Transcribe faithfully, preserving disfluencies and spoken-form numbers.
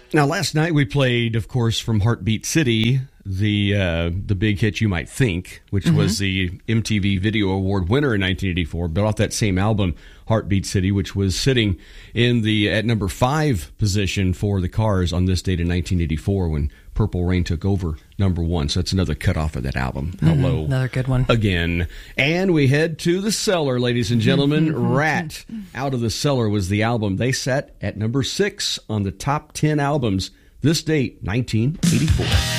Now, last night we played, of course, from Heartbeat City, the uh, the big hit You Might Think, which mm-hmm. was the M T V Video Award winner in nineteen eighty-four, but off that same album, Heartbeat City, which was sitting in the at number five position for the Cars on this date in nineteen eighty-four when Purple Rain took over number one. So that's another cut off of that album. Hello. Mm-hmm. Another good one. Again. And we head to the cellar, ladies and gentlemen. Rat, Out of the Cellar was the album. They sat at number six on the top ten albums this date, nineteen eighty-four.